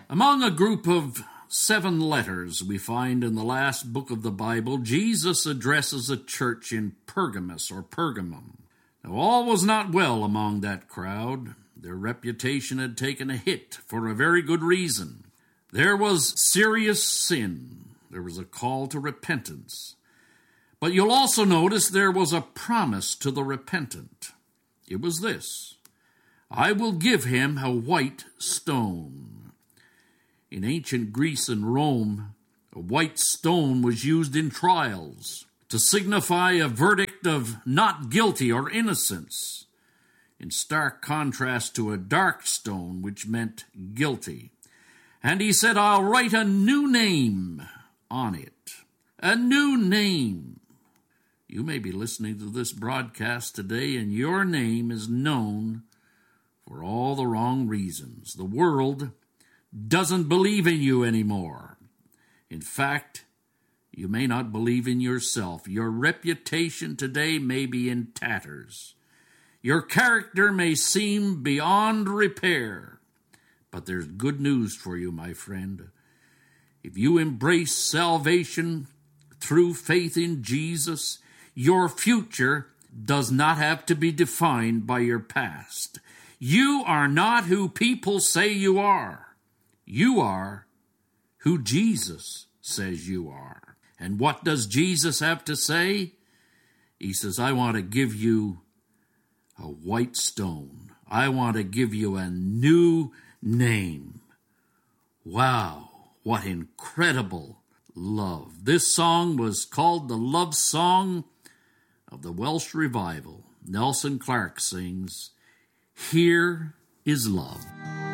Among a group of 7 letters we find in the last book of the Bible, Jesus addresses a church in Pergamos or Pergamum. Now, all was not well among that crowd. Their reputation had taken a hit for a very good reason. There was serious sin. There was a call to repentance. But you'll also notice there was a promise to the repentant. It was this: I will give him a white stone. In ancient Greece and Rome, a white stone was used in trials to signify a verdict of not guilty or innocence, in stark contrast to a dark stone, which meant guilty. And he said, I'll write a new name on it. A new name. You may be listening to this broadcast today, and your name is known for all the wrong reasons. The world doesn't believe in you anymore. In fact, you may not believe in yourself. Your reputation today may be in tatters. Your character may seem beyond repair. But there's good news for you, my friend. If you embrace salvation through faith in Jesus, your future does not have to be defined by your past. You are not who people say you are. You are who Jesus says you are. And what does Jesus have to say? He says, I want to give you a white stone. I want to give you a new name. Wow, what incredible love. This song was called the love song of the Welsh Revival. Nelson Clark sings, Here is Love.